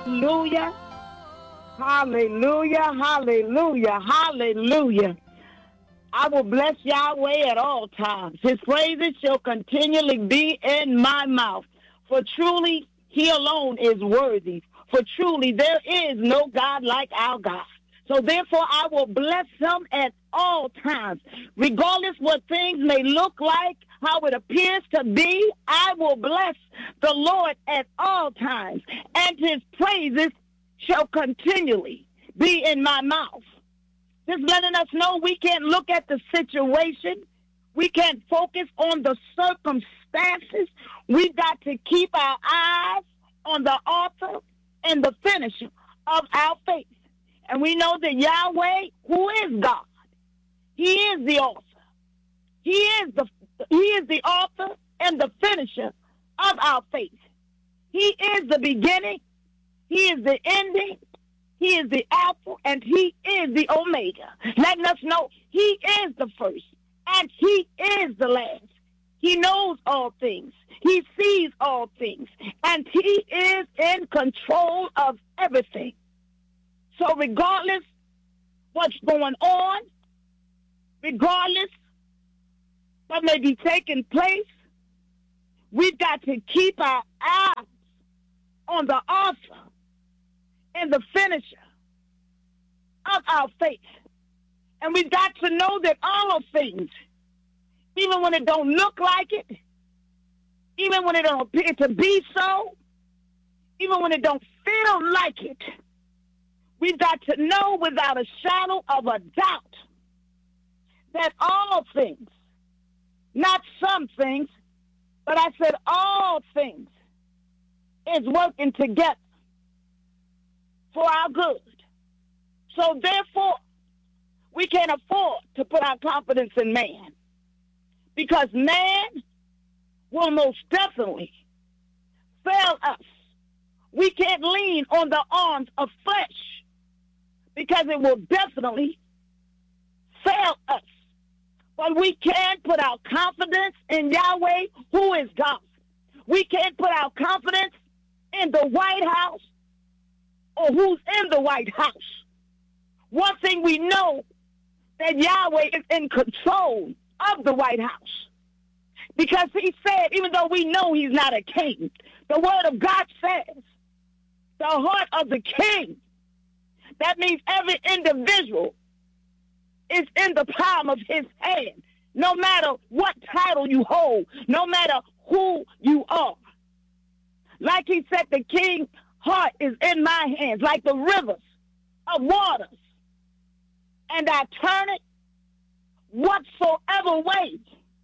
Hallelujah, hallelujah, hallelujah, hallelujah. I will bless Yahweh at all times. His praises shall continually be in my mouth. For truly, he alone is worthy. For truly, there is no God like our God. So therefore, I will bless him at all times. Regardless what things may look like, how it appears to be, I will bless the Lord at all times. And his praises shall continually be in my mouth. Just letting us know we can't look at the situation. We can't focus on the circumstances. We've got to keep our eyes on the author and the finisher of our faith. And we know that Yahweh, who is God, he is the author. He is the author and the finisher of our faith. He is the beginning. He is the ending. He is the Alpha and he is the Omega. Letting us know he is the first and he is the last. He knows all things. He sees all things. And he is in control of everything. So regardless what's going on, regardless what may be taking place, we've got to keep our eyes on the author and the finisher of our faith. And we've got to know that all things, even when it don't look like it, even when it don't appear to be so, even when it don't feel like it, we've got to know without a shadow of a doubt that all things, not some things, but I said all things, is working together for our good. So therefore, we can't afford to put our confidence in man, because man will most definitely fail us. We can't lean on the arms of flesh, because it will definitely fail us. But we can put our confidence in Yahweh, who is God. We can't put our confidence in the White House or who's in the White House. One thing we know, that Yahweh is in control of the White House. Because he said, even though we know he's not a king, the word of God says, the heart of the king. That means every individual is in the palm of his hand, no matter what title you hold, no matter who you are. Like he said, the king's heart is in my hands, like the rivers of waters. And I turn it whatsoever way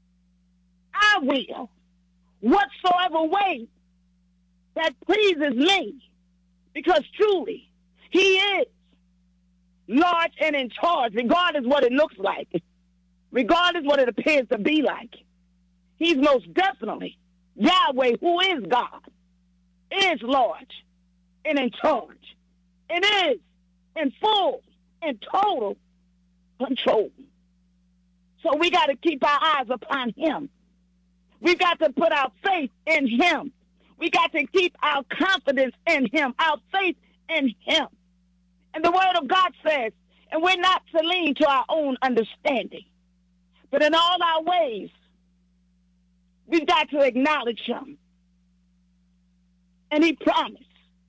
I will, whatsoever way that pleases me, because truly he is large and in charge, regardless what it looks like, regardless what it appears to be like. He's most definitely Yahweh, who is God, is large and in charge. It is in full and total control. So we got to keep our eyes upon him. We got to put our faith in him. We got to keep our confidence in him, our faith in him. And the word of God says, and we're not to lean to our own understanding, but in all our ways, we've got to acknowledge him. And he promised.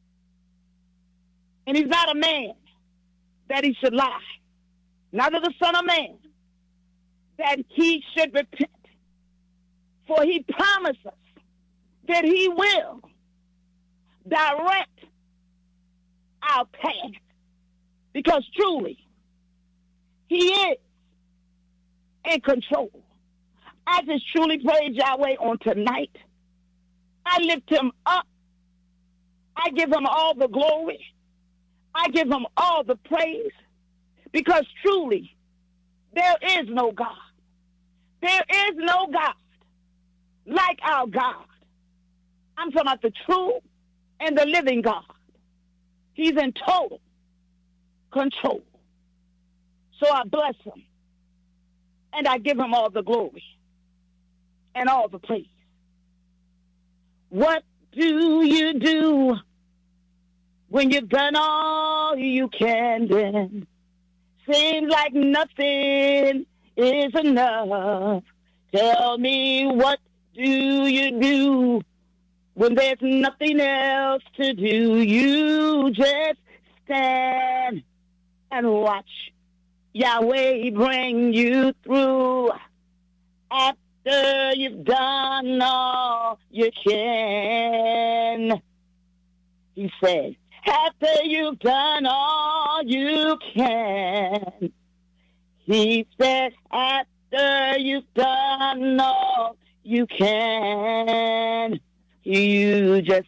And he's not a man that he should lie, neither the Son of Man that he should repent. For he promised us that he will direct our path, because truly he is in control. I just truly praise Yahweh on tonight. I lift him up. I give him all the glory. I give him all the praise, because truly there is no God. There is no God like our God. I'm talking about the true and the living God. He's in total control. So I bless him, and I give him all the glory and all the praise. What do you do when you've done all you can, then seems like nothing is enough. Tell me, what do you do when there's nothing else to do? You just stand and watch Yahweh bring you through. After you've done all you can, he said, after you've done all you can, he said, after you've done all you can, you just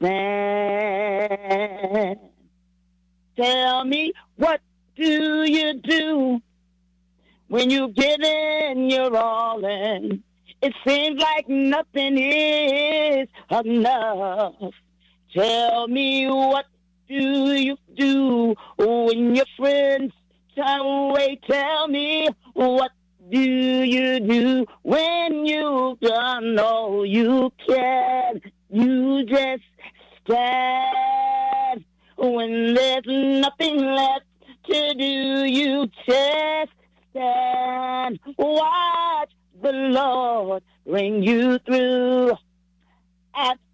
stand. Tell me, what do you do when you give in your all in? It seems like nothing is enough. Tell me, what do you do when your friends turn away? Tell me, what do you do when you've done all you can? You just stand. When there's nothing left to do, you just stand. Watch the Lord bring you through. After